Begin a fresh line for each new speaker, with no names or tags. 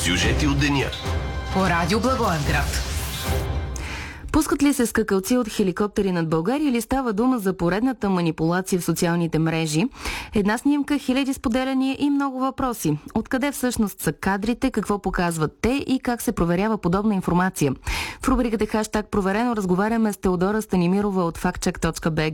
Сюжети от деня.
По радио Благоевград.
Пускат ли се скакалци от хеликоптери над България или става дума за поредната манипулация в социалните мрежи? Една снимка, хиляди споделяния и много въпроси. Откъде всъщност са кадрите, какво показват те и как се проверява подобна информация? В рубриката Хаштаг проверено разговаряме с Теодора Станимирова от factcheck.bg.